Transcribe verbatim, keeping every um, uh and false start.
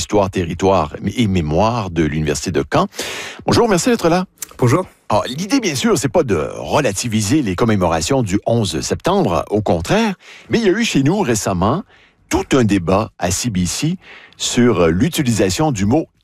Histoire, Territoire et Mémoire de l'Université de Caen. Bonjour, merci d'être là. Bonjour. Alors, l'idée, bien sûr, c'est pas de relativiser les commémorations du onze septembre, au contraire, mais il y a eu chez nous récemment tout un débat à C B C sur l'utilisation du mot